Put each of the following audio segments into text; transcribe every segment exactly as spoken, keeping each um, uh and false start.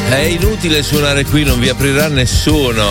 È inutile suonare qui, non vi aprirà nessuno.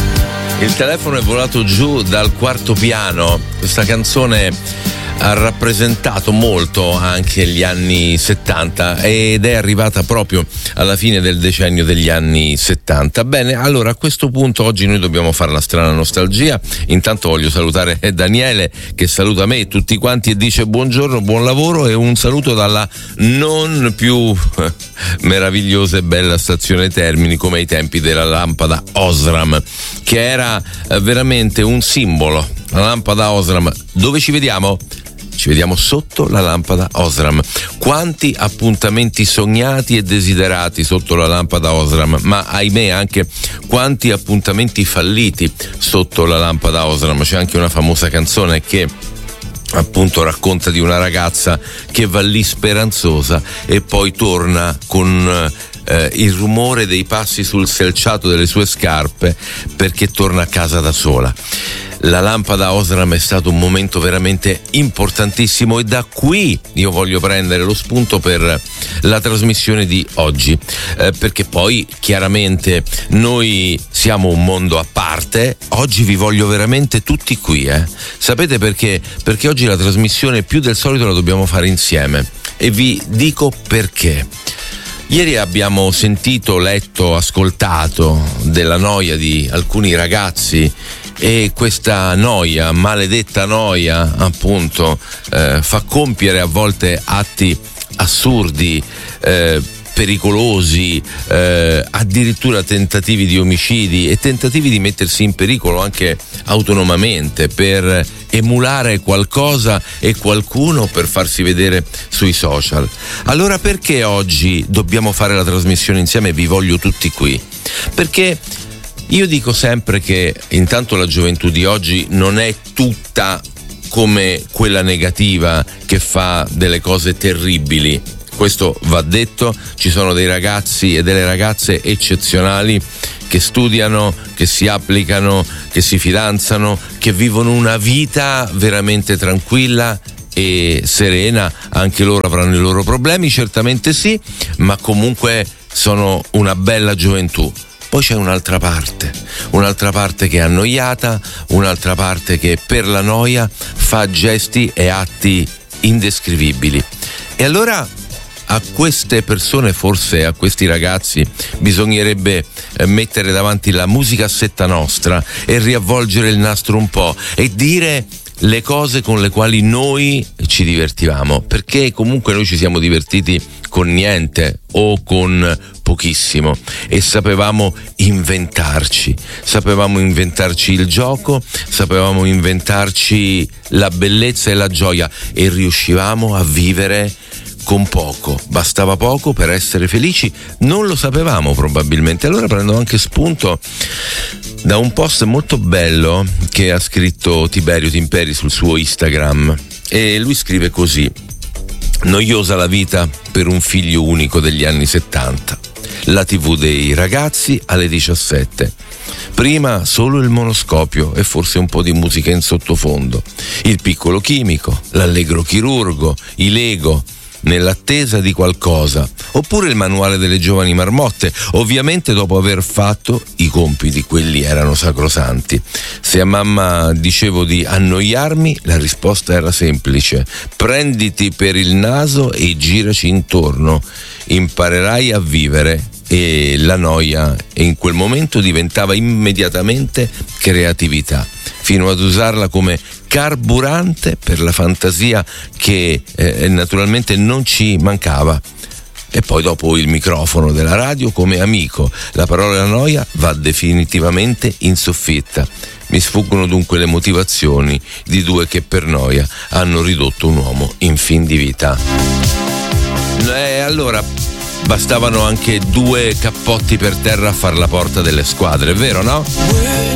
Il telefono è volato giù dal quarto piano. Questa canzone ha rappresentato molto anche gli anni settanta ed è arrivata proprio alla fine del decennio degli anni settanta. Bene, allora a questo punto oggi noi dobbiamo fare la strana nostalgia. Intanto voglio salutare Daniele che saluta me e tutti quanti e dice buongiorno, buon lavoro, e un saluto dalla non più meravigliosa e bella stazione Termini come ai tempi della lampada Osram, che era veramente un simbolo. La lampada Osram, dove ci vediamo? Ci vediamo sotto la lampada Osram. Quanti appuntamenti sognati e desiderati sotto la lampada Osram, ma ahimè anche quanti appuntamenti falliti sotto la lampada Osram. C'è anche una famosa canzone che appunto racconta di una ragazza che va lì speranzosa e poi torna con eh, il rumore dei passi sul selciato delle sue scarpe perché torna a casa da sola. La lampada Osram è stato un momento veramente importantissimo e da qui io voglio prendere lo spunto per la trasmissione di oggi, eh, perché poi chiaramente noi siamo un mondo a parte. Oggi vi voglio veramente tutti qui, eh. Sapete perché? Perché oggi la trasmissione più del solito la dobbiamo fare insieme e vi dico perché. Ieri abbiamo sentito, letto, ascoltato della noia di alcuni ragazzi e questa noia, maledetta noia, appunto, eh, fa compiere a volte atti assurdi, eh, pericolosi, eh, addirittura tentativi di omicidi e tentativi di mettersi in pericolo anche autonomamente per emulare qualcosa e qualcuno per farsi vedere sui social. Allora perché oggi dobbiamo fare la trasmissione insieme e vi voglio tutti qui? Perché io dico sempre che intanto la gioventù di oggi non è tutta come quella negativa che fa delle cose terribili. Questo va detto, ci sono dei ragazzi e delle ragazze eccezionali che studiano, che si applicano, che si fidanzano, che vivono una vita veramente tranquilla e serena. Anche loro avranno i loro problemi, certamente sì, ma comunque sono una bella gioventù. Poi c'è un'altra parte, un'altra parte che è annoiata, un'altra parte che per la noia fa gesti e atti indescrivibili. E allora a queste persone, forse a questi ragazzi, bisognerebbe mettere davanti la musicassetta nostra e riavvolgere il nastro un po' e dire le cose con le quali noi ci divertivamo, perché comunque noi ci siamo divertiti con niente o con pochissimo e sapevamo inventarci, sapevamo inventarci il gioco, sapevamo inventarci la bellezza e la gioia e riuscivamo a vivere con poco, bastava poco per essere felici, non lo sapevamo probabilmente. Allora prendo anche spunto da un post molto bello che ha scritto Tiberio Timperi sul suo Instagram e lui scrive così: noiosa la vita per un figlio unico degli anni settanta, la tivù dei ragazzi alle diciassette, prima solo il monoscopio e forse un po' di musica in sottofondo, il piccolo chimico, l'allegro chirurgo, i Lego nell'attesa di qualcosa, oppure il manuale delle giovani marmotte, ovviamente dopo aver fatto i compiti, quelli erano sacrosanti. Se a mamma dicevo di annoiarmi, la risposta era semplice: prenditi per il naso e giraci intorno, imparerai a vivere. E la noia in quel momento diventava immediatamente creatività, fino ad usarla come carburante per la fantasia che eh, naturalmente non ci mancava. E poi dopo il microfono della radio come amico, la parola noia va definitivamente in soffitta. Mi sfuggono dunque le motivazioni di due che per noia hanno ridotto un uomo in fin di vita. E allora bastavano anche due cappotti per terra a far la porta delle squadre, è vero, no?